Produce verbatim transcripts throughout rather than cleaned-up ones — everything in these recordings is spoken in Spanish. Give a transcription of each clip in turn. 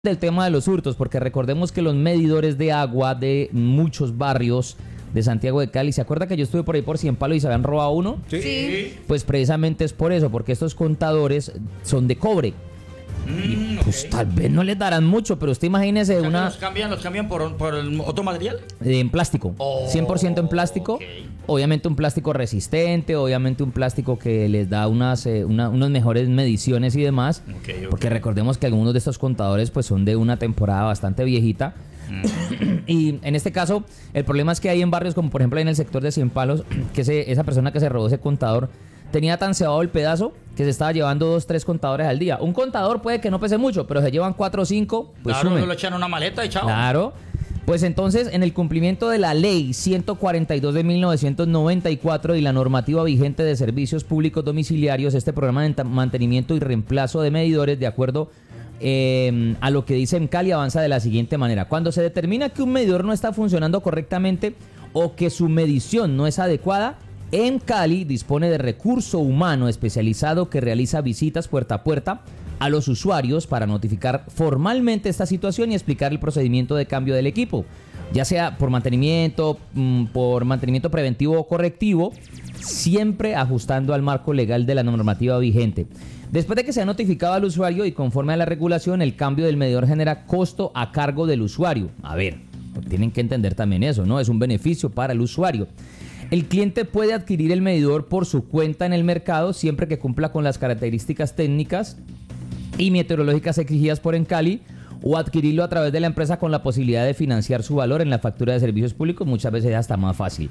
del tema de los hurtos, porque recordemos que los medidores de agua de muchos barrios de Santiago de Cali, ¿se acuerda que yo estuve por ahí por Cien Palos y se habían robado uno? Sí. sí. Pues precisamente es por eso, porque estos contadores son de cobre. Mm, pues okay. tal vez no les darán mucho, pero usted imagínese una... ¿Los cambian, los cambian por, por otro material? En plástico, oh, cien por ciento en plástico. Okay. Obviamente un plástico resistente, obviamente un plástico que les da unas, eh, una, unas mejores mediciones y demás. Okay, okay. Porque recordemos que algunos de estos contadores pues son de una temporada bastante viejita. Mm. Y en este caso, el problema es que hay en barrios como por ejemplo en el sector de Cien Palos, que ese, esa persona que se robó ese contador tenía tan cebado el pedazo que se estaba llevando dos, tres contadores al día. Un contador puede que no pese mucho, pero se llevan cuatro o cinco, pues claro, sumen. no lo echan en una maleta y chao. Claro. Pues entonces, en el cumplimiento de la ley ciento cuarenta y dos de mil novecientos noventa y cuatro y la normativa vigente de servicios públicos domiciliarios, este programa de mantenimiento y reemplazo de medidores, de acuerdo eh, a lo que dice EMCALI, avanza de la siguiente manera. Cuando se determina que un medidor no está funcionando correctamente o que su medición no es adecuada, EMCALI dispone de recurso humano especializado que realiza visitas puerta a puerta a los usuarios para notificar formalmente esta situación y explicar el procedimiento de cambio del equipo, ya sea por mantenimiento, por mantenimiento preventivo o correctivo, siempre ajustando al marco legal de la normativa vigente. Después de que se ha notificado al usuario y conforme a la regulación, el cambio del medidor genera costo a cargo del usuario. A ver, tienen que entender también eso, ¿no? Es un beneficio para el usuario. El cliente puede adquirir el medidor por su cuenta en el mercado siempre que cumpla con las características técnicas y meteorológicas exigidas por EMCALI, o adquirirlo a través de la empresa con la posibilidad de financiar su valor en la factura de servicios públicos, muchas veces hasta más fácil.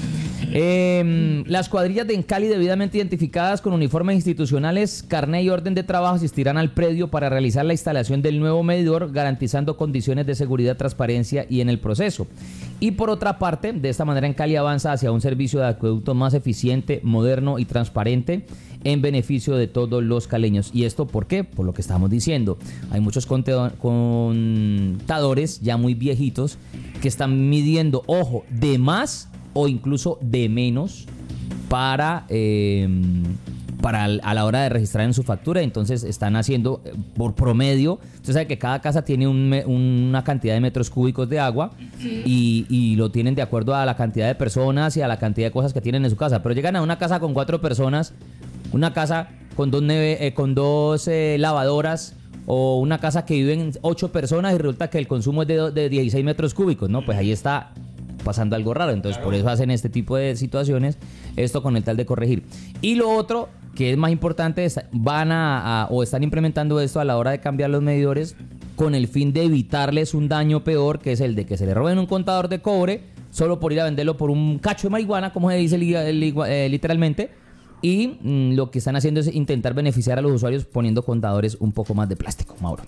Eh, las cuadrillas de EMCALI debidamente identificadas con uniformes institucionales, carné y orden de trabajo asistirán al predio para realizar la instalación del nuevo medidor, garantizando condiciones de seguridad, transparencia y en el proceso. Y por otra parte, de esta manera EMCALI avanza hacia un servicio de acueducto más eficiente, moderno y transparente en beneficio de todos los caleños. ¿Y esto por qué? Por lo que estamos diciendo. Hay muchos contadores ya muy viejitos que están midiendo, ojo, de más o incluso de menos para, eh, para a la hora de registrar en su factura. Entonces están haciendo por promedio. Usted sabe que cada casa tiene un, una cantidad de metros cúbicos de agua, sí. y, y lo tienen de acuerdo a la cantidad de personas y a la cantidad de cosas que tienen en su casa. Pero llegan a una casa con cuatro personas, una casa con dos, neve, eh, con dos eh, lavadoras, o una casa que viven ocho personas y resulta que el consumo es de, de dieciséis metros cúbicos, ¿no? Pues ahí está pasando algo raro. Entonces claro, por eso hacen este tipo de situaciones, esto con el tal de corregir. Y lo otro, que es más importante, es, van a, a o están implementando esto a la hora de cambiar los medidores con el fin de evitarles un daño peor, que es el de que se le roben un contador de cobre solo por ir a venderlo por un cacho de marihuana, como se dice eh, literalmente. Y mmm, lo que están haciendo es intentar beneficiar a los usuarios poniendo contadores un poco más de plástico, Mauro.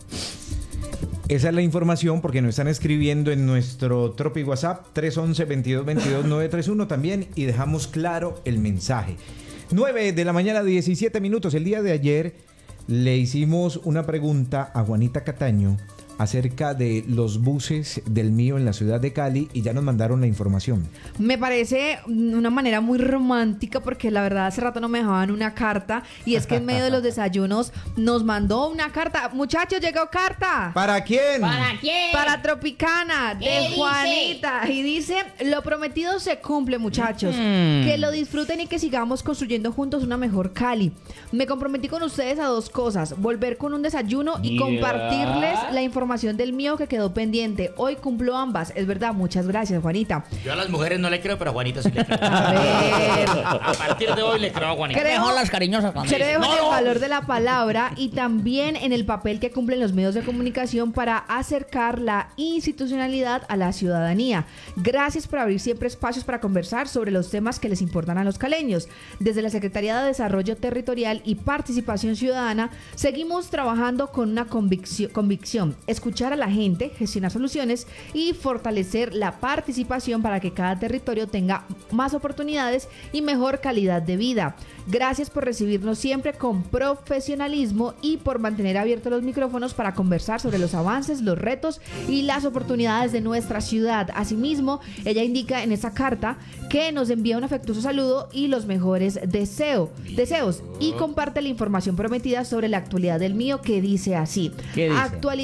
Esa es la información, porque nos están escribiendo en nuestro Tropi WhatsApp tres once, veintidós veintidós, nueve treinta y uno también, y dejamos claro el mensaje. nueve de la mañana, diecisiete minutos. El día de ayer le hicimos una pregunta a Juanita Cataño acerca de los buses del mío en la ciudad de Cali, y ya nos mandaron la información. Me parece una manera muy romántica, porque la verdad hace rato no me dejaban una carta, y es que en medio de los desayunos nos mandó una carta. Muchachos, llegó carta. ¿Para quién? ¿Para quién? Para Tropicana, de Juanita. Y dice: lo prometido se cumple, muchachos. Mm. Que lo disfruten y que sigamos construyendo juntos una mejor Cali. Me comprometí con ustedes a dos cosas: volver con un desayuno y yeah. compartirles la información del mío que quedó pendiente. Hoy cumplo ambas. Es verdad, muchas gracias, Juanita. Yo a las mujeres no le creo, pero a Juanita sí le creo. A ver. A partir de hoy le creo a Juanita. Creo, Mejor las cariñosas también. Creo no. en el valor de la palabra y también en el papel que cumplen los medios de comunicación para acercar la institucionalidad a la ciudadanía. Gracias por abrir siempre espacios para conversar sobre los temas que les importan a los caleños. Desde la Secretaría de Desarrollo Territorial y Participación Ciudadana seguimos trabajando con una convicción, convicción escuchar a la gente, gestionar soluciones y fortalecer la participación para que cada territorio tenga más oportunidades y mejor calidad de vida. Gracias por recibirnos siempre con profesionalismo y por mantener abiertos los micrófonos para conversar sobre los avances, los retos y las oportunidades de nuestra ciudad. Asimismo, ella indica en esa carta que nos envía un afectuoso saludo y los mejores deseo, deseos y comparte la información prometida sobre la actualidad del mío, que dice así: ¿Qué dice? Actualidad y lo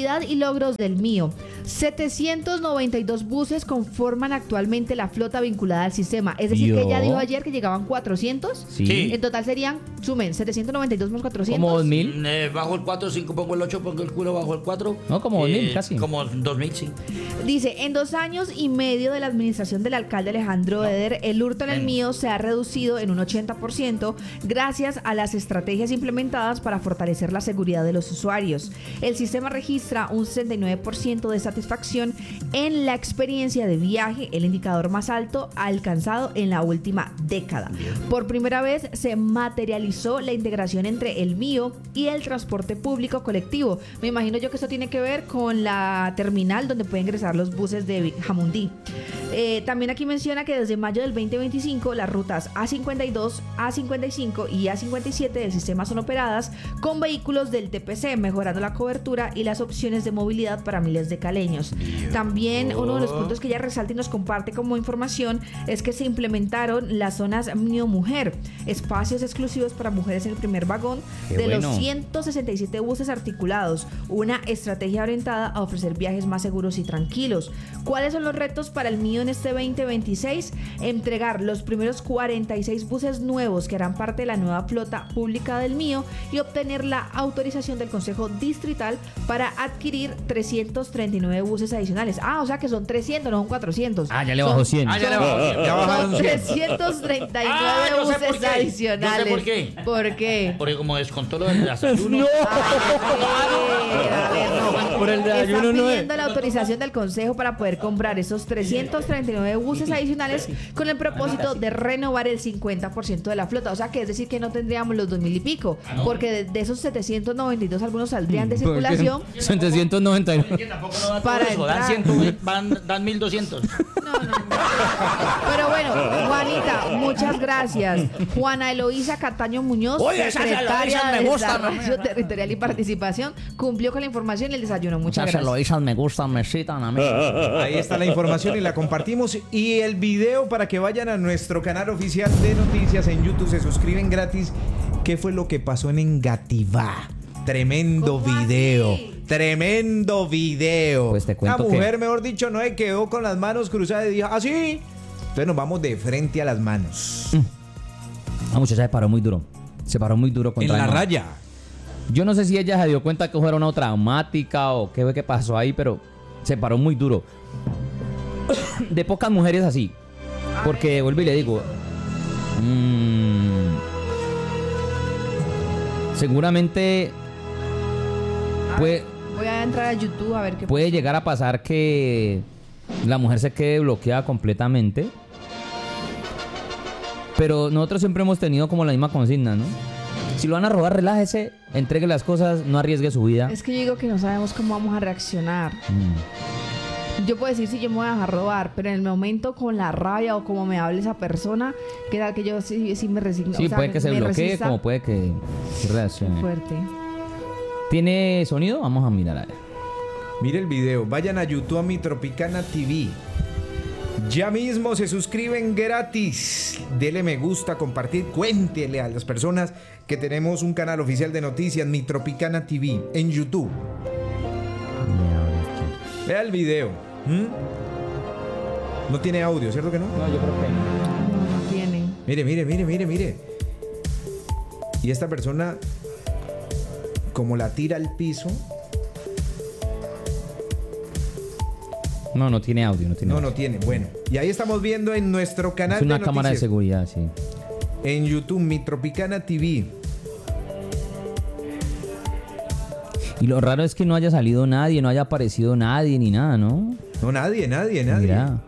logros del mío. setecientos noventa y dos buses conforman actualmente la flota vinculada al sistema. Es decir, Yo. que ella dijo ayer que llegaban cuatrocientos. Sí. Sí. En total serían, sumen, setecientos noventa y dos más cuatrocientos. Como dos mil. Mm, eh, bajo el cuatro, cinco pongo el ocho, pongo el culo bajo el cuatro. No, como dos mil casi. Como dos mil, sí. Dice, en dos años y medio de la administración del alcalde Alejandro Eder, el hurto en el Menos. mío se ha reducido en un ochenta por ciento gracias a las estrategias implementadas para fortalecer la seguridad de los usuarios. El sistema registra un sesenta y nueve por ciento de satisfacción en la experiencia de viaje, el indicador más alto alcanzado en la última década. Por primera vez se materializó la integración entre el mío y el transporte público colectivo. Me imagino yo que esto tiene que ver con la terminal donde pueden ingresar los buses de Jamundí. Eh, también aquí menciona que desde mayo del veinte veinticinco las rutas A cincuenta y dos, A cincuenta y cinco y A cincuenta y siete del sistema son operadas con vehículos del T P C, mejorando la cobertura y las opciones de movilidad para miles de caleños. También uno de los puntos que ella resalta y nos comparte como información es que se implementaron las zonas Mío Mujer, espacios exclusivos para mujeres en el primer vagón. Qué de bueno. los ciento sesenta y siete buses articulados, una estrategia orientada a ofrecer viajes más seguros y tranquilos. ¿Cuáles son los retos para el mío en este veinte veintiséis? Entregar los primeros cuarenta y seis buses nuevos que harán parte de la nueva flota pública del mío y obtener la autorización del Consejo Distrital para adquirir trescientos treinta y nueve buses adicionales. Ah, o sea que son trescientos, no son cuatrocientos. Ah, ya le Son- bajó cien. Ah, ya le son- bajó. Ya bajaron Son cien. trescientos treinta y nueve Ah, yo sé por buses qué. adicionales. Yo sé por qué. ¿Por qué? Porque como descontó lo del desayuno. A ver, no. Por el desayuno Están no es. pidiendo la autorización del Consejo para poder comprar esos trescientos treinta y nueve buses adicionales con el propósito de renovar el cincuenta por ciento de la flota. O sea, que es decir que no tendríamos los dos mil y pico, porque de, de esos setecientos noventa y dos algunos saldrían de circulación. setecientos noventa y nueve. Que tampoco no da Para todo eso, dan, entrar. cien, van, dan mil doscientos. No, no, no. Pero bueno, Juanita, muchas gracias. Juana Eloísa Cataño Muñoz, Oye, esa secretaria Eloísa de me gusta, Desarrollo ¿no? Territorial y Participación, cumplió con la información y el desayuno. Muchas Muchas gracias. Eloísas me gustan, me citan a mí. Ahí está la información y la compartimos. Y el video para que vayan a nuestro canal oficial de noticias en YouTube, se suscriben gratis. ¿Qué fue lo que pasó en Engativá? Tremendo ¿Cómo video. así? Tremendo video. Pues te cuento La mujer, que- mejor dicho, no se quedó con las manos cruzadas y dijo, ¿ah, sí? Entonces nos vamos de frente a las manos. La muchacha se paró muy duro. Se paró muy duro En contra la el man. raya. Yo no sé si ella se dio cuenta que eso era una traumática o qué fue que pasó ahí, pero se paró muy duro. De pocas mujeres así. Porque vuelvo y le digo. mmm, seguramente puede, Voy a entrar a YouTube a ver qué puede llegar a pasar que la mujer se quede bloqueada completamente. Pero nosotros siempre hemos tenido como la misma consigna, ¿no? Si lo van a robar, relájese, entregue las cosas, no arriesgue su vida. Es que yo digo que no sabemos cómo vamos a reaccionar. Mm. Yo puedo decir si yo me voy a dejar robar, pero en el momento con la rabia o como me hable esa persona, ¿qué tal que yo sí, sí me resigno? Sí, o sea, puede me- que se me bloquee, resista? como puede que que reaccione. Fuerte. ¿Tiene sonido? Vamos a mirar a ver. Mire el video. Vayan a YouTube a Mi Tropicana T V. Ya mismo se suscriben gratis. Dele me gusta, compartir. Cuéntele a las personas que tenemos un canal oficial de noticias, Mi Tropicana T V, en YouTube. Vea el video. ¿Mm? No tiene audio, ¿cierto que no? No, yo creo que No, no tienen. Mire, mire, mire, mire, mire. Y esta persona, como la tira al piso. no, no tiene audio, no tiene No, audio. no tiene. Bueno, y ahí estamos viendo en nuestro canal Es una de cámara de noticias. seguridad, sí. En YouTube, Mi Tropicana T V. Y lo raro es que no haya salido nadie, no haya aparecido nadie ni nada, ¿no? No, nadie, nadie, nadie. Mira.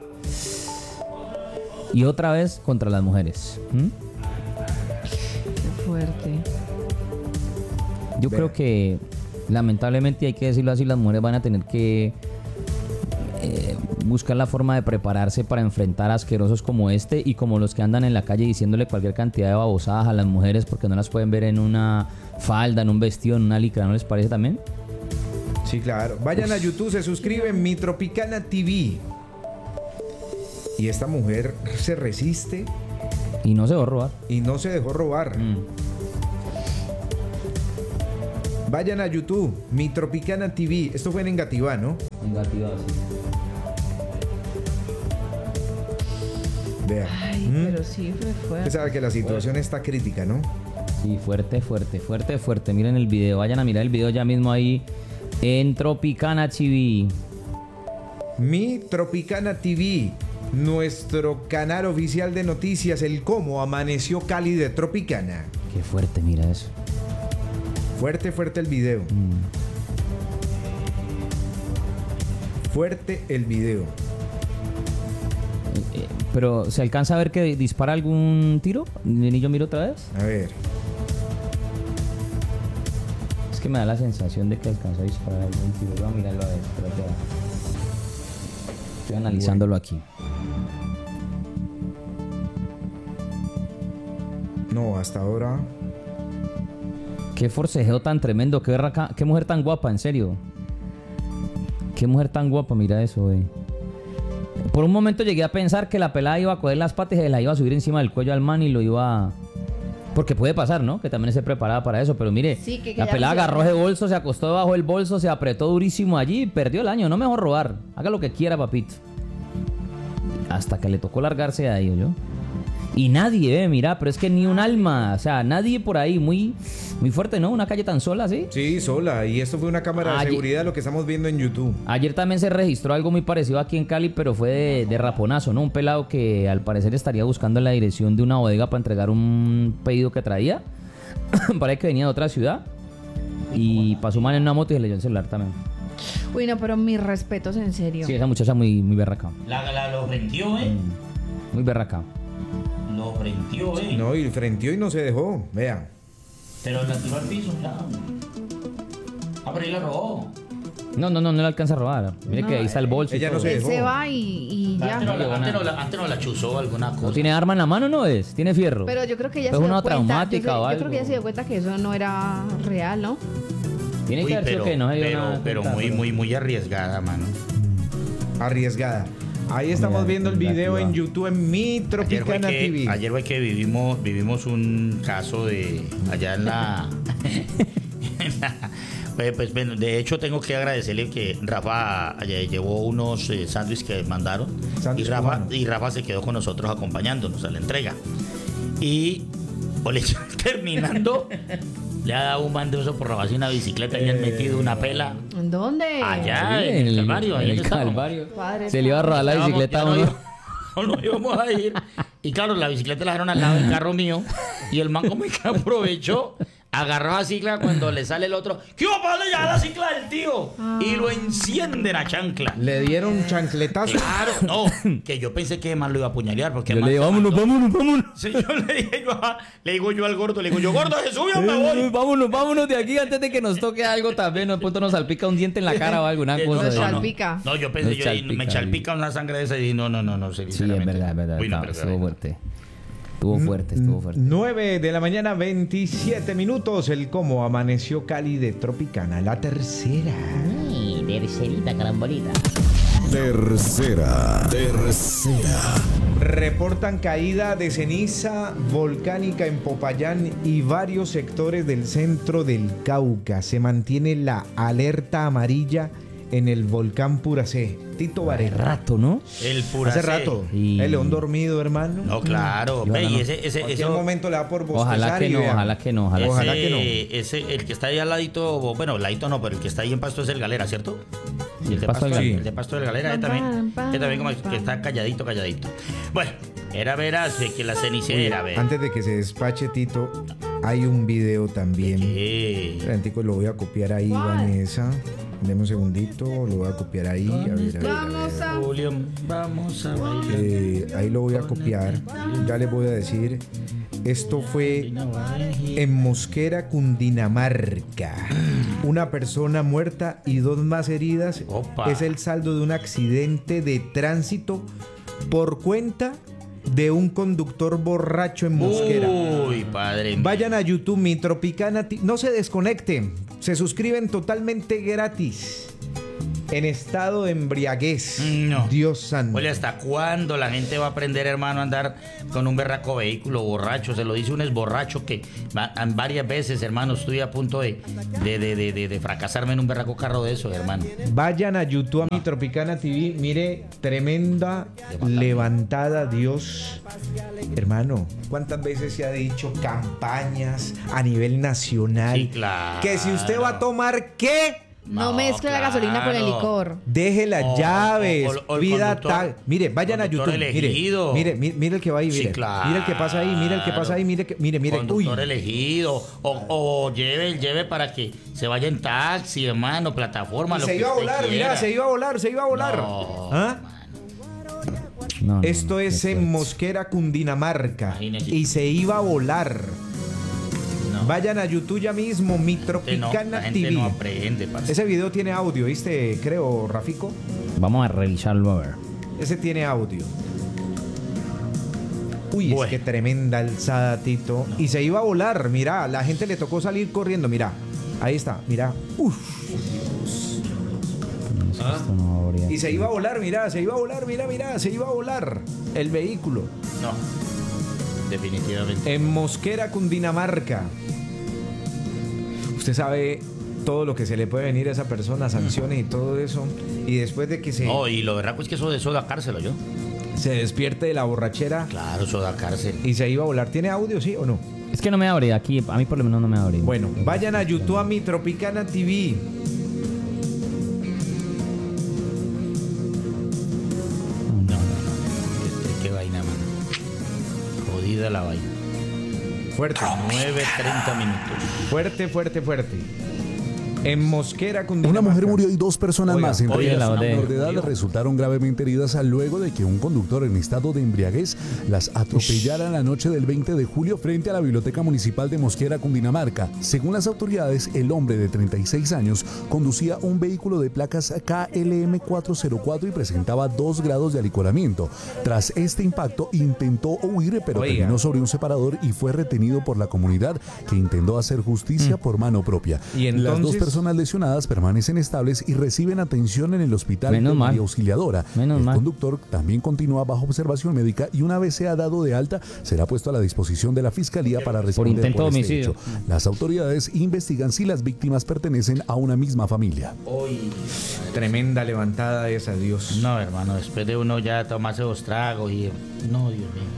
Y otra vez contra las mujeres. ¿Mm? Qué fuerte. Yo Vea. creo que lamentablemente, hay que decirlo así, las mujeres van a tener que eh, buscar la forma de prepararse para enfrentar asquerosos como este y como los que andan en la calle diciéndole cualquier cantidad de babosadas a las mujeres porque no las pueden ver en una falda, en un vestido, en una licra, ¿no les parece también? Sí, claro. Vayan a YouTube, se suscriben, Mi Tropicana T V. Y esta mujer se resiste Y no se va a robar. y no se dejó robar. Mm. Vayan a YouTube, Mi Tropicana T V. Esto fue en Engativá, ¿no? Engativá, sí. Vean. Ay, ¿Mm? pero sí fue Usted fuerte. sabe que la situación está crítica, ¿no? Sí, fuerte, fuerte, fuerte, fuerte. Miren el video, vayan a mirar el video ya mismo ahí en Tropicana T V. Mi Tropicana T V, nuestro canal oficial de noticias, el cómo amaneció Cali de Tropicana. Qué fuerte, mira eso. Fuerte, fuerte el video. Mm. Fuerte el video. Eh, Pero, ¿se alcanza a ver que dispara algún tiro? ¿Y yo miro otra vez? A ver. Es que me da la sensación de que alcanza a disparar algún tiro. Voy a mirarlo a ver, espérate. Estoy analizándolo aquí. No, hasta ahora. Qué forcejeo tan tremendo, qué, berraca- qué mujer tan guapa, en serio. Qué mujer tan guapa, mira eso, güey. Por un momento llegué a pensar que la pelada iba a coger las patas y se la iba a subir encima del cuello al man y lo iba a... Porque puede pasar, ¿no? Que también esté preparada para eso, pero mire, Sí, que- que la ya pelada no se- agarró ese bolso, se acostó debajo del bolso, se apretó durísimo allí y perdió el año. No mejor robar, haga lo que quiera, papito. Hasta que le tocó largarse de ahí, ¿oyó? Y nadie, eh, mira, pero es que ni un alma, o sea, nadie por ahí, muy, muy fuerte, ¿no? Una calle tan sola, ¿sí? Sí, sola. Y esto fue una cámara de Ayer- seguridad, lo que estamos viendo en YouTube. Ayer también se registró algo muy parecido aquí en Cali, pero fue de, de raponazo, ¿no? Un pelado que al parecer estaría buscando la dirección de una bodega para entregar un pedido que traía. Parece que venía de otra ciudad. Y pasó un man en una moto y se le dio el celular también. Uy, no, pero mis respetos, en serio. Sí, esa muchacha muy, muy berraca. La, la lo prendió, ¿eh? Muy berraca. Lo prendió, ¿eh? No, y frenteó y no se dejó. Vean. Pero la tiró al piso, ya. Ah, pero ahí la robó. No, no, no, no le alcanza a robar. Mire No, que ahí está el bolso. y ella no todo. se Él dejó. se va y, y ya. Antes no, la, no, antes, no. no la, antes no la chuzó alguna cosa. ¿No tiene arma en la mano, no es? ¿Tiene fierro? Pero yo creo que ella Es se dio una cuenta. traumática yo, sé- o yo algo. creo que ella se dio cuenta que eso no era real, ¿no? Tiene Uy, que haber sido pero, que no se dio pero, nada pero cuenta, muy, pero- muy, muy arriesgada, mano. Arriesgada. Ahí estamos Mira, viendo el la video activa. en YouTube en Mi Ayer fue Tropicana T que, V. ayer fue que vivimos, vivimos un caso de allá en la... en la- pues, pues, bueno, de hecho tengo que agradecerle que Rafa eh, llevó unos eh, sándwiches que mandaron y Sándwich Rafa, cubano. y Rafa se quedó con nosotros acompañándonos a la entrega. Y ole, terminando, le ha dado un man de eso por robarse una bicicleta y le han metido una pela ¿En dónde? allá Sí, en el Calvario. en ahí el estábamos. Calvario. Padre Se le iba a robar la Estábamos- bicicleta a ya no uno. íbamos- No, no íbamos a ir. Y claro, la bicicleta la dejaron al lado del carro mío. Y el man como que aprovechó, agarró la cicla cuando le sale el otro. ¿Qué va a pasar ya la cicla del tío? Y lo enciende la chancla. Le dieron chancletazo. Claro, no, que yo pensé que man lo iba a apuñalear porque Yo man le digo, se vámonos, mandó- vámonos, vámonos. Sí, yo le dije yo a- le digo yo al gordo, le digo yo, gordo, se sube o me voy. Eh, Vámonos, vámonos de aquí antes de que nos toque algo también. De pronto nos salpica un diente en la cara o alguna Eh, cosa. Nos de- salpica. No, yo pensé, Nos yo salpica, me chalpica una sangre de esa y dije, no, no, no, no, Sí, es sinceramente. verdad, es verdad. Uy, no, estaba- pero- estuvo fuerte. Estuvo fuerte, estuvo fuerte. nueve de la mañana, veintisiete minutos. El cómo amaneció Cali de Tropicana. La tercera. Ay, tercerita carambolita. Tercera, tercera. Reportan caída de ceniza volcánica en Popayán y varios sectores del centro del Cauca. Se mantiene la alerta amarilla en el volcán Puracé. Tito Hace Varela. rato, ¿no? El pura Hace rato. Y- El león dormido, hermano. No, claro. Y Ve, ojalá y no. ese, ese, En eso, algún momento le da por bostezar Ojalá que y no, vean. ojalá que no, ojalá. ese, Ojalá que no. ese, el que está ahí al ladito, bueno, el ladito no, pero el que está ahí en Pasto es el Galera, ¿cierto? Sí, el de Pasto del Pasto, Galera. el de Pasto del Galera, Pam, que también, pam, pam, que también como pam. que está calladito, calladito. Bueno, era veras de que la cenicera, ve. Antes de que se despache Tito, hay un video también. ¿Qué? Atlantico, lo voy a copiar ahí, ¿Cuál? Vanessa. Deme un segundito, lo voy a copiar ahí. A ver, a ver, a ver. Vamos a... Julio, vamos a bailar. Eh, ahí lo voy a copiar. Ya les voy a decir. Esto fue en Mosquera, Cundinamarca. Una persona muerta y dos más heridas. Opa. Es el saldo de un accidente de tránsito por cuenta de un conductor borracho en Mosquera. Uy, padre. mío. Vayan a YouTube, Mi Tropicana. T- No se desconecten. Se suscriben totalmente gratis. en estado de embriaguez. No. Dios santo. Oye, ¿hasta cuándo la gente va a aprender, hermano, a andar con un berraco vehículo borracho? Se lo dice un esborracho que va- varias veces, hermano, estoy a punto de, de, de, de, de- de fracasarme en un berraco carro de eso, hermano. Vayan a YouTube, a mi Tropicana T V. Mire, tremenda levantada, Dios. Hermano, ¿cuántas veces se ha dicho campañas a nivel nacional? Sí, claro. Que si usted va a tomar, ¿qué? No, No, mezcle la gasolina con el claro. licor. Deje las O- llaves, o- o el vida conductor- tal. Mire, vayan a conductor YouTube. Mire, elegido. mire, mire, mire el que va ahí, Sí, mire. claro. Mire el que pasa ahí, mire el que pasa ahí, mire, que- mire, mire. Uy. Conductor elegido. O, o lleve, lleve para que se vaya en taxi, hermano, plataforma. Y lo se que iba a usted volar, quiera. mira, se iba a volar, se iba a volar. No, ¿Ah? No, no, Esto no, es qué en fuerte. Mosquera, Cundinamarca. Imagínese. Y se iba a volar. No. Vayan a YouTube ya mismo, mi Gente no, Tropicana la gente T V. no aprende, parce. Ese video tiene audio, ¿viste? Creo, Rafico. Vamos a revisarlo a ver. Ese tiene audio. Uy, Bueno. es que tremenda alzada, Tito. Y se iba a volar, mira, la gente le tocó salir corriendo, mira. Ahí está, mira. Uf. No sé, esto no habría- Y se iba a volar, mira, se iba a volar, mira, mira, se iba a volar el vehículo. No, definitivamente. En Mosquera, Cundinamarca. Usted sabe todo lo que se le puede venir a esa persona, sanciones y todo eso. Y después de que se, No, y lo verdad es que eso, eso da cárcel, yo. se despierte de la borrachera Claro, eso da cárcel. y se iba a volar. ¿Tiene audio, sí o no? Es que no me abre aquí, a mí por lo menos no me abre. Bueno, vayan a YouTube, a mi Tropicana T V. No, no, no. Qué, qué vaina, mano. Jodida la vaina. Fuerte, nueve treinta minutos. fuerte, fuerte, fuerte. En Mosquera, Cundinamarca. Una mujer murió y dos personas Oiga, más, entre oiga, ellas la una de- menor de edad, murió. resultaron gravemente heridas luego de que un conductor en estado de embriaguez las atropellara la noche del veinte de julio frente a la Biblioteca Municipal de Mosquera, Cundinamarca. Según las autoridades, el hombre de treinta y seis años conducía un vehículo de placas K L M cuatrocientos cuatro y presentaba dos grados de alicoramiento. Tras este impacto, intentó huir, pero Oiga. terminó sobre un separador y fue retenido por la comunidad, que intentó hacer justicia por mano propia. Y Las dos entonces- personas lesionadas permanecen estables y reciben atención en el hospital Menos de mal. María Auxiliadora. Menos el mal. conductor también continúa bajo observación médica y una vez sea dado de alta, será puesto a la disposición de la fiscalía para responder por, intento de este homicidio. hecho. Las autoridades investigan si las víctimas pertenecen a una misma familia. Hoy. Tremenda levantada esa, Dios. No, hermano, después de uno ya tomarse dos tragos y. No, Dios mío.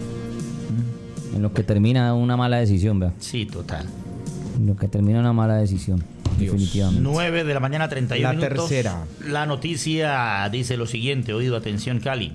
En lo que termina una mala decisión, vea. Sí, total. En lo que termina una mala decisión, definitivamente. nueve de la mañana, treinta y uno La minutos. tercera. La noticia dice lo siguiente, oído, atención, Cali.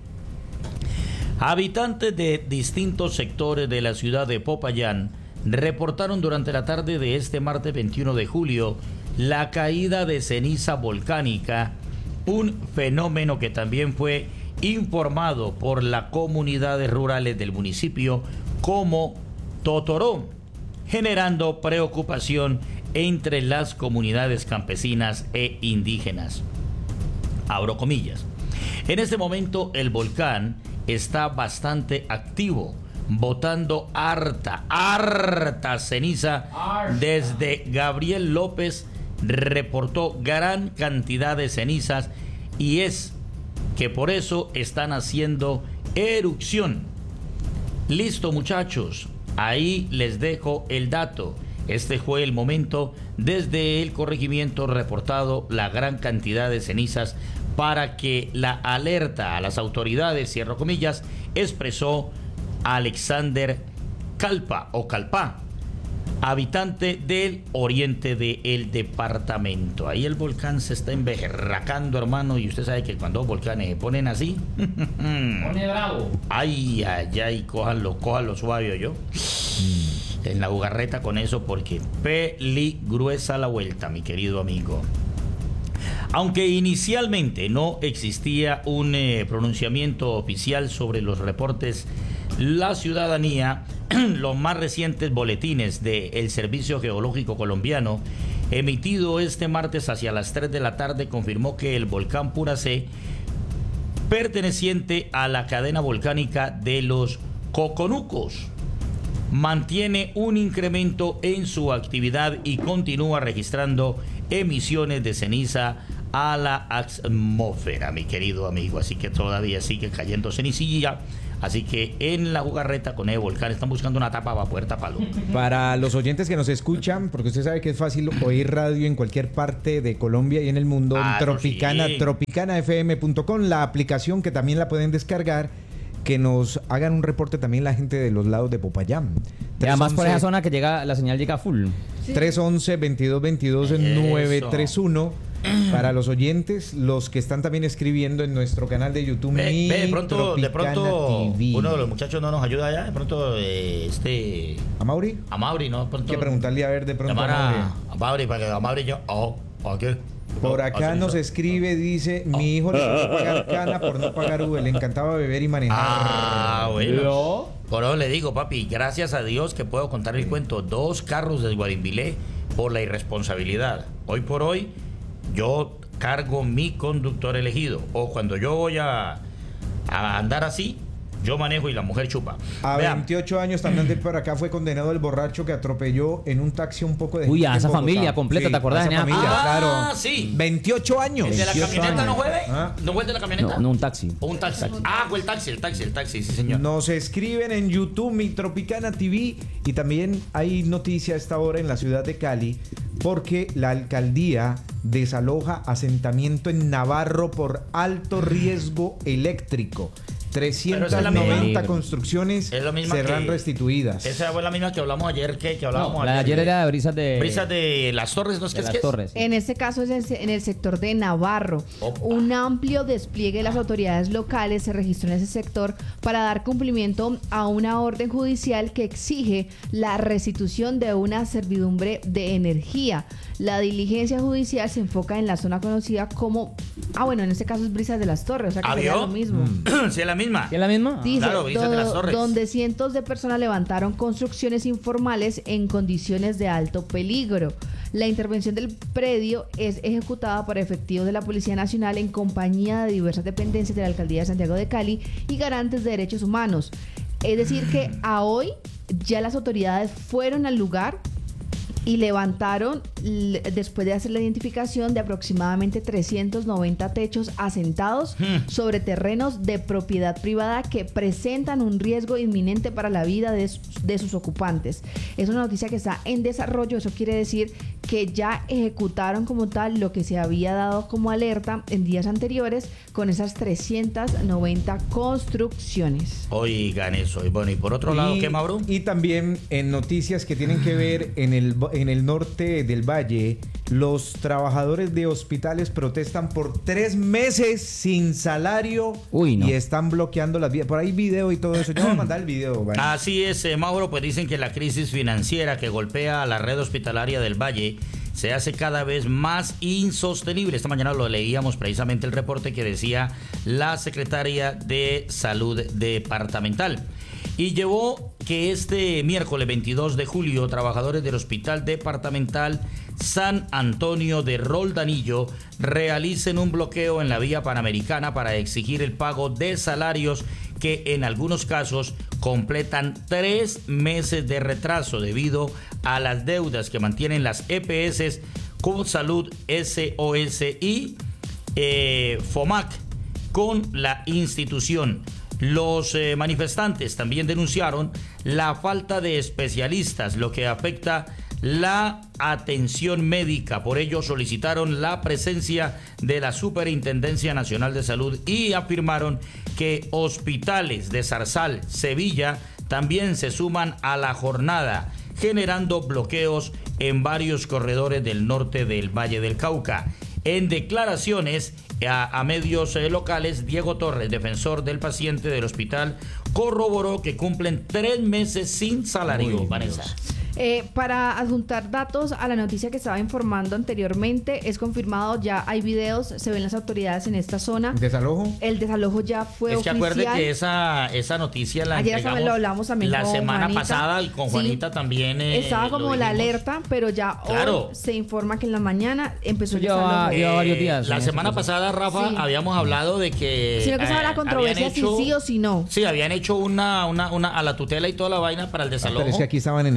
Habitantes de distintos sectores de la ciudad de Popayán reportaron durante la tarde de este martes veintiuno de julio la caída de ceniza volcánica, un fenómeno que también fue informado por las comunidades rurales del municipio como Totoró, generando preocupación entre las comunidades campesinas e indígenas. Abro comillas. En este momento el volcán está bastante activo, botando harta, harta ceniza. Desde Gabriel López reportó gran cantidad de cenizas y es que por eso están haciendo erupción. Listo, muchachos, ahí les dejo el dato. Este fue el momento desde el corregimiento reportado la gran cantidad de cenizas para que la alerta a las autoridades, cierro comillas, expresó Alexander Calpa o Calpá, habitante del oriente del departamento. Ahí el volcán se está emberracando, hermano, y usted sabe que cuando los volcanes se ponen así, Pone bravo. ay, ay, ay, cójanlo, cójanlo suave, yo. En la jugarreta con eso, porque peligruesa la vuelta, mi querido amigo. Aunque inicialmente no existía un eh, pronunciamiento oficial sobre los reportes, la ciudadanía, los más recientes boletines del Servicio Geológico Colombiano, emitido este martes hacia las tres de la tarde, confirmó que el volcán Puracé, perteneciente a la cadena volcánica de los Coconucos, mantiene un incremento en su actividad y continúa registrando emisiones de ceniza a la atmósfera, mi querido amigo. Así que todavía sigue cayendo cenicilla. Así que en la jugarreta con el volcán están buscando una tapa para poder taparlo. Para los oyentes que nos escuchan, porque usted sabe que es fácil oír radio en cualquier parte de Colombia y en el mundo, Ah, en Tropicana, sí. tropicana f m punto com, la aplicación que también la pueden descargar, que nos hagan un reporte también la gente de los lados de Popayán. Y además por esa zona que llega, la señal llega full. tres once, veintidós veintidós, nueve tres uno. Para los oyentes, los que están también escribiendo en nuestro canal de YouTube. Ve, Mi ve, de pronto, de Tropicana pronto T V. uno de los muchachos no nos ayuda allá. De pronto, eh, este. ¿A Mauri? A Mauri, ¿no? De pronto, Hay que preguntarle a ver de pronto llamar a Mauri. a, a Mauri para que a Mauri yo. Oh, ¿a qué? Por Oh, acá así nos hizo. escribe, dice, mi hijo le tocó pagar cana por no pagar Uber, le encantaba beber y manejar. Ah, bueno. Por eso le digo, papi, gracias a Dios que puedo contar el cuento. Dos carros de Guarimbilé por la irresponsabilidad. Hoy por hoy, yo cargo mi conductor elegido. O cuando yo voy a, a andar así, yo manejo y la mujer chupa. A Vean, veintiocho años también de por acá fue condenado el borracho que atropelló en un taxi un poco de Uy, gente a en esa Bogotá. familia completa, ¿te acordás, a esa Nea? familia, Ah, claro. sí. veintiocho años. ¿el de la veintiocho camioneta no años. fue? Ah. ¿No fue el de la camioneta? No, no un taxi. ¿O un taxi? Ah, fue el taxi, el taxi, el taxi, sí, señor. Nos escriben en YouTube, Mi Tropicana T V, y también hay noticia a esta hora en la ciudad de Cali, porque la alcaldía desaloja asentamiento en Navarro por alto riesgo eléctrico. trescientas noventa misma. construcciones Es la misma serán que- restituidas. Esa fue la misma que hablamos ayer, que, que hablábamos No, la de ayer era de brisas de, Brisas de las Torres, ¿no es que de es las que es? torres. En este caso es en en el sector de Navarro. Opa. Un amplio despliegue de las autoridades locales se registró en ese sector para dar cumplimiento a una orden judicial que exige la restitución de una servidumbre de energía. La diligencia judicial se enfoca en la zona conocida como... Ah, bueno, en este caso es Brisas de las Torres, o sea que ¿Ah, sería vio? lo mismo. Sí, es la misma. ¿Sí es la misma? Dice, Claro, Brisas de las do- Torres. donde cientos de personas levantaron construcciones informales en condiciones de alto peligro. La intervención del predio es ejecutada por efectivos de la Policía Nacional en compañía de diversas dependencias de la Alcaldía de Santiago de Cali y garantes de derechos humanos. Es decir que a hoy ya las autoridades fueron al lugar y levantaron, l- después de hacer la identificación de aproximadamente trescientos noventa techos asentados sobre terrenos de propiedad privada que presentan un riesgo inminente para la vida de, sus- de sus ocupantes. Es una noticia que está en desarrollo, eso quiere decir que ya ejecutaron como tal lo que se había dado como alerta en días anteriores con esas trescientas noventa construcciones. Oigan eso. Y bueno, y por otro lado, Y- ¿qué, Mauro? Y también en noticias que tienen que ver en el, en el norte del valle, los trabajadores de hospitales protestan por tres meses sin salario. Uy, no. Y están bloqueando las vías. Por ahí video y todo eso. Yo voy a mandar el video. ¿vale? Así es, eh, Mauro, pues dicen que la crisis financiera que golpea a la red hospitalaria del Valle se hace cada vez más insostenible. Esta mañana lo leíamos precisamente el reporte que decía la secretaria de Salud Departamental. Y llevó que este miércoles veintidós de julio, trabajadores del Hospital Departamental San Antonio de Roldanillo realicen un bloqueo en la vía panamericana para exigir el pago de salarios que en algunos casos completan tres meses de retraso debido a las deudas que mantienen las E P S como Salud S O S y eh, FOMAC con la institución. Los eh, manifestantes también denunciaron la falta de especialistas, lo que afecta la atención médica. Por ello solicitaron la presencia de la Superintendencia Nacional de Salud y afirmaron que hospitales de Zarzal, Sevilla, también se suman a la jornada, generando bloqueos en varios corredores del norte del Valle del Cauca. En declaraciones a, a medios eh, locales, Diego Torres, defensor del paciente del hospital, corroboró que cumplen tres meses sin salario. Uy, Vanessa. Eh, para adjuntar datos a la noticia que estaba informando anteriormente, es confirmado, ya hay videos, se ven las autoridades en esta zona. ¿Desalojo? El desalojo ya fue Es que oficial. acuerde que esa, esa noticia la Ayer entregamos también lo hablamos también la con semana Juanita. pasada y con Sí. Juanita también. eh, Estaba lo como la dijimos. alerta, pero ya Claro. hoy se informa que en la mañana empezó el Eso lleva- desalojo. lleva varios días La en semana esa cosa. pasada, Rafa, Sí. habíamos hablado de que. Sino que estaba eh, la controversia habían si hecho- sí o si no. Sí, habían hecho una, una, una a la tutela y toda la vaina para el Ah, desalojo. pero es que aquí estaban en el CAN. Lo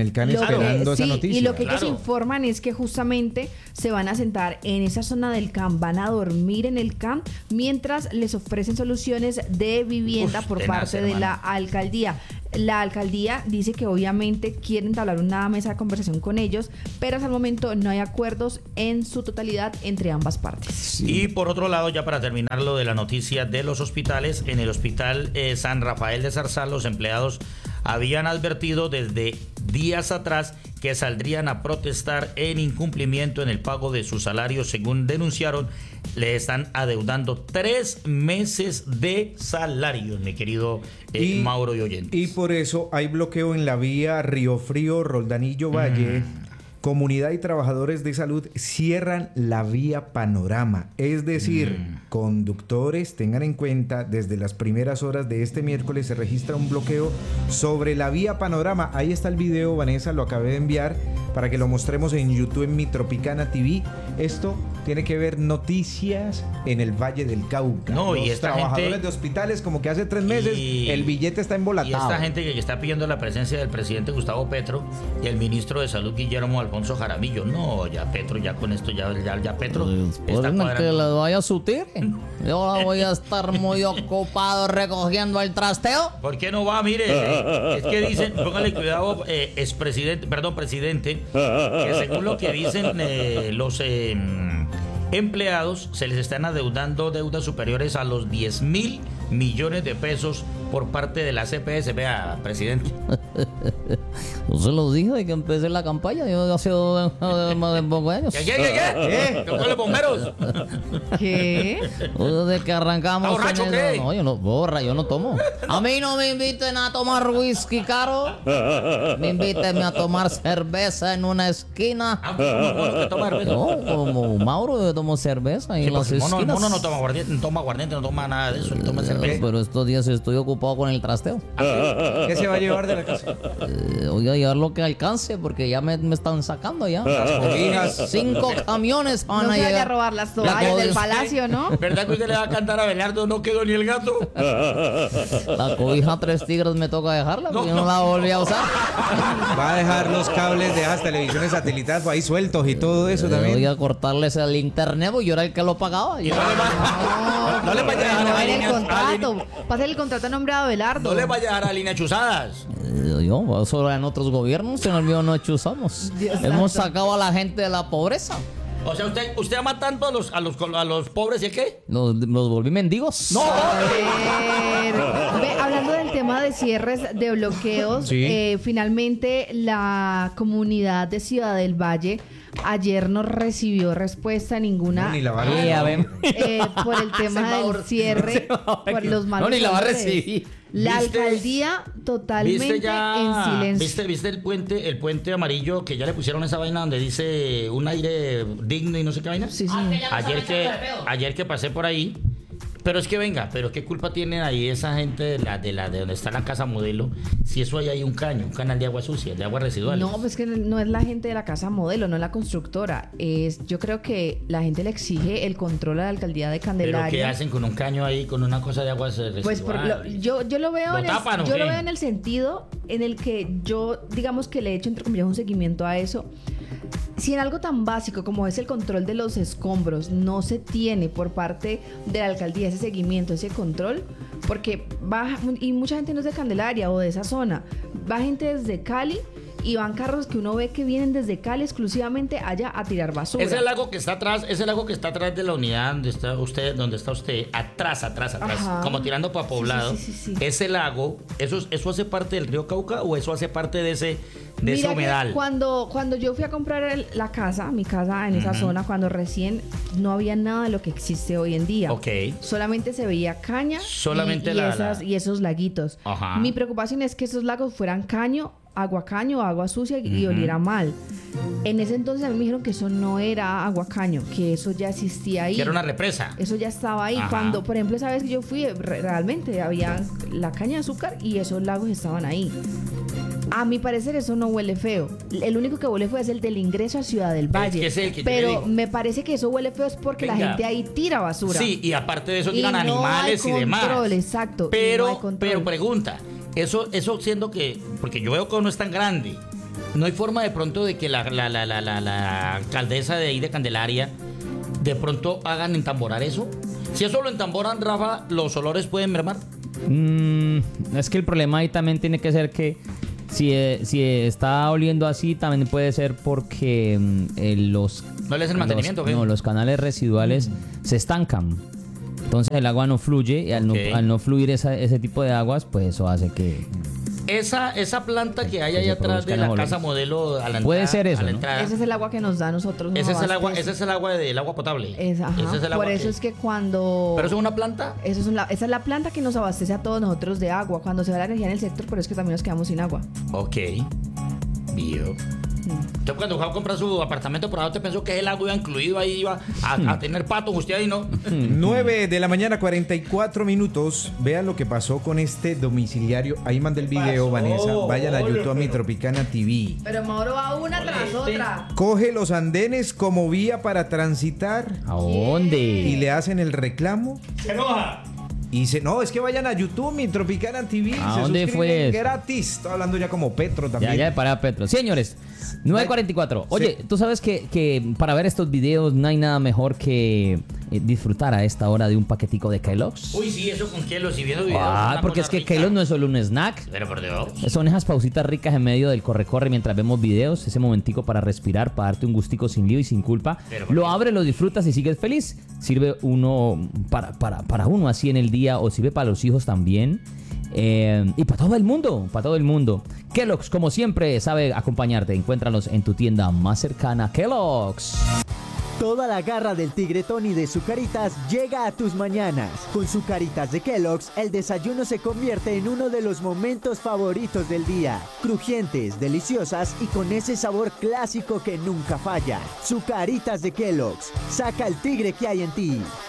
esperando Eh, esa sí, noticia. y lo que Claro. ellos informan es que justamente se van a sentar en esa zona del C A M, van a dormir en el C A M mientras les ofrecen soluciones de vivienda Uf, por tenaz, parte de la hermano. alcaldía. La alcaldía dice que obviamente quieren entablar una mesa de conversación con ellos, pero hasta el momento no hay acuerdos en su totalidad entre ambas partes. Y por otro lado, ya para terminar lo de la noticia de los hospitales, en el hospital eh, San Rafael de Zarzal, los empleados habían advertido desde días atrás que saldrían a protestar en incumplimiento en el pago de su salario. Según denunciaron, le están adeudando tres meses de salario, mi querido eh, Mauro y oyentes. Y por eso hay bloqueo en la vía Río Frío, Roldanillo Valle. Mm. Comunidad y trabajadores de salud cierran la vía Panorama. Es decir, Mm. conductores, tengan en cuenta, desde las primeras horas de este miércoles se registra un bloqueo sobre la vía Panorama. Ahí está el video, Vanessa, lo acabé de enviar para que lo mostremos en YouTube en Mi Tropicana T V. Esto tiene que ver noticias en el Valle del Cauca. No, y Los esta trabajadores gente- de hospitales, como que hace tres meses, Y- el billete está Y embolatado. esta gente que está pidiendo la presencia del presidente Gustavo Petro y el ministro de Salud Guillermo Alfonso Jaramillo. No, ya Petro, ya con esto, ya, ya, ya Petro está Pues, que cuadrando. le vaya a su tire. Yo la voy a estar muy ocupado recogiendo el trasteo. ¿Por qué no va? Mire, eh, es que dicen, póngale cuidado, eh, expresidente, perdón, presidente, que según lo que dicen eh, los eh, empleados, se les están adeudando deudas superiores a los diez mil millones de pesos por parte de la C P S. Vea, presidente. Yo se los dije de que empecé la campaña. Yo hace dos- más de pocos años. ¿Qué, qué, qué? ¿Qué? ¿Qué con los bomberos? ¿Qué? Desde que arrancamos. ¿Está borracho en qué? el- No, yo no, borra, yo no tomo. A mí no me inviten a tomar whisky caro. Me inviten a tomar cerveza en una esquina. Ah, pues, ¿cómo, cómo que toma cerveza? No, como Mauro, yo tomo cerveza y Sí, en las porque el mono, el esquinas. mono no toma aguardiente, no toma aguardiente, no toma nada de eso, no toma cerveza. Pero estos días estoy ocupado con el trasteo. ¿Qué se va a llevar de la casa? Eh, voy a llevar lo que alcance porque ya me, me están sacando ya. cobijas. Cinco camiones van No a se vaya a llegar. robar las La toallas del cobija- palacio, ¿no? ¿Verdad que usted le va a cantar a Belardo? No quedó ni el gato. La cobija Tres Tigres me toca dejarla porque No, no, no. la volví a usar. Va a dejar los cables de las televisiones satelitales ahí sueltos y todo eso Eh, voy también. a cortarles el internet porque yo era el que lo pagaba. Y no le va, no le vaya a dejar No a en el líneas- a contrato. líneas- Pasa el contrato a nombre de Abelardo. no le vaya a dar a líneas chuzadas. Eh, Yo, eso era en otros gobiernos, en el mío no chuzamos. Dios Hemos santo. sacado a la gente de la pobreza. O sea, usted, usted ama tanto a los, a los, a los pobres y el qué? Nos, nos volví mendigos. No. A ver, ve, hablando del tema de cierres de bloqueos, Sí. eh, finalmente la comunidad de Ciudad del Valle ayer no recibió respuesta ninguna No, ni la va a Sí, recibir. a ver. eh, por el tema Se va a del ahor- cierre, se va a- por los malos No, ni la va a olores. recibir. La ¿Viste? alcaldía totalmente ¿Viste ya? en silencio. ¿Viste, ¿Viste el puente, el puente amarillo que ya le pusieron esa vaina donde dice un aire digno y no sé qué vaina? Sí, sí. Ayer que, ayer que pasé por ahí. Pero es que venga, pero qué culpa tienen ahí esa gente de la de la de donde está la casa modelo, si eso hay ahí un caño, un canal de agua sucia, de agua residual. No, pues que no es la gente de la casa modelo, no es la constructora. Es, yo creo que la gente le exige el control a la alcaldía de Pero Candelaria. qué hacen con un caño ahí, con una cosa de agua residual. Pues por lo- yo, yo lo veo ¿Lo en el, tapan o yo qué? lo veo en el sentido en el que yo, digamos que le he hecho entre comillas un seguimiento a eso. Si en algo tan básico como es el control de los escombros no se tiene por parte de la alcaldía ese seguimiento, ese control, porque va, y mucha gente no es de Candelaria o de esa zona, va gente desde Cali y van carros que uno ve que vienen desde Cali exclusivamente allá a tirar basura. Ese lago que está atrás, ese lago que está atrás de la unidad donde está usted, donde está usted, atrás, atrás, atrás, Ajá. como tirando para Sí, Poblado. sí, sí, sí, sí. Ese lago, eso, eso hace parte del río Cauca o eso hace parte de ese, de ese Mira que humedal. Cuando, cuando yo fui a comprar el- la casa, mi casa en esa zona, cuando recién no había nada de lo que existe hoy en día. Ok. Solamente se veía caña Solamente y, y la- esas- la- y esos laguitos. Ajá. Mi preocupación es que esos lagos fueran caño, agua caño, agua sucia y oliera mal. En ese entonces a mí me dijeron que eso no era agua caño, que eso ya existía ahí. Que era una represa. Eso ya estaba ahí. Ajá. Cuando, por ejemplo, esa vez que yo fui, re- realmente había la caña de azúcar y esos lagos estaban ahí. A mi parecer eso no huele feo. El único que huele feo es el del ingreso a Ciudad del Valle. que es el que yo le Pero digo. me parece que eso huele feo es porque la Venga. gente ahí tira basura. Sí, y aparte de eso Y tiran no animales hay y demás. control, exacto, y Pero, no hay control. pero pregunta, eso, eso siendo que, porque yo veo que no es tan grande, no hay forma de pronto de que la, la, la, la, la, la alcaldesa de ahí de Candelaria de pronto hagan entamborar eso. Si eso lo entamboran, Rafa, ¿los olores pueden mermar? Mm, es que el problema ahí también tiene que ser que si, eh, si está oliendo así, también puede ser porque mm, eh, los... ¿No le hacen mantenimiento? los, ¿qué? no, los canales residuales se estancan. Entonces el agua no fluye y al, Ok. no, al no fluir esa- ese tipo de aguas, pues eso hace que... Esa, esa planta que hay Que ahí se atrás de produzcan la olores. casa modelo a la entrada. Puede ser eso, a la ¿no? entrada. Ese es el agua que nos da a nosotros. nos Ese es el agua, abastece. ese es el agua del agua potable. Es- ajá. Ese es el agua Por eso que- es que cuando... ¿Pero eso es una planta? Eso es una- esa es la planta que nos abastece a todos nosotros de agua. Cuando se va la energía en el sector, pero es que también nos quedamos sin agua. Ok. Bio. Usted cuando fue a comprar su apartamento por ahí, usted pensó que el agua iba incluido ahí, iba a, a tener patos, usted ahí no. nueve de la mañana, cuarenta y cuatro minutos. Vean lo que pasó con este domiciliario. Ahí mandé el video, Vanessa. Vayan a YouTube a mi Tropicana T V. Pero Mauro va una tras otra. Coge los andenes como vía para transitar ¿A dónde? y le hacen el reclamo. Se enoja. Y dice, no, es que vayan a YouTube, mi Tropicana T V. ¿A se dónde suscriben fue eso? gratis. Estoy hablando ya como Petro Ya, también. ya de parar Petro. Señores, nueve cuarenta y cuatro. Oye, tú sabes que, que para ver estos videos no hay nada mejor que eh, disfrutar a esta hora de un paquetico de Kellogg's. Uy, sí, eso con Kelos y viendo videos. Ah, una porque es cosa que rica. Kellogg's no es solo un snack. Pero por Dios. Son esas pausitas ricas en medio del corre-corre mientras vemos videos, ese momentico para respirar, para darte un gustico sin lío y sin culpa. Pero, ¿por Lo qué? abres, lo disfrutas y sigues feliz. Sirve uno para, para, para uno así en el día o sirve para los hijos también. Eh, y para todo el mundo, para todo el mundo. Kellogg's, como siempre, sabe acompañarte. Encuéntralos en tu tienda más cercana. Kellogg's. Toda la garra del tigre Tony de Zucaritas llega a tus mañanas. Con Zucaritas de Kellogg's, el desayuno se convierte en uno de los momentos favoritos del día. Crujientes, deliciosas y con ese sabor clásico que nunca falla. Zucaritas de Kellogg's. Saca el tigre que hay en ti.